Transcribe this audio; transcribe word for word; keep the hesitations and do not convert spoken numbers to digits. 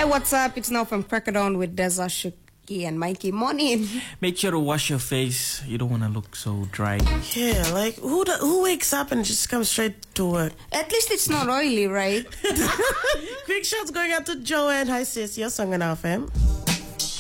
Hey, what's up? It's now from Crack It On with Deza, Shuki, and Mikey. Morning. Make sure to wash your face. You don't want to look so dry. Yeah, like, who do, who wakes up and just comes straight to work? At least it's not oily, right? Quick shots going out to Joanne. Hi, sis. Your song on L F M.